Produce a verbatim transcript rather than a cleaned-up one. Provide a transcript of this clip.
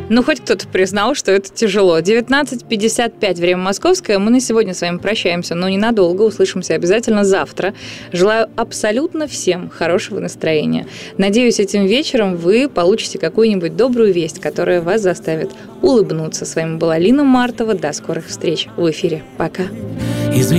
Ну, хоть кто-то признал, что это тяжело. девятнадцать пятьдесят пять, время московское. Мы на сегодня с вами прощаемся, но ненадолго. Услышимся обязательно завтра. Желаю абсолютно всем хорошего настроения. Надеюсь, этим вечером вы получите какую-нибудь добрую весть, которая вас заставит улыбнуться. С вами была Лина Мартова. До скорых встреч в эфире. Пока.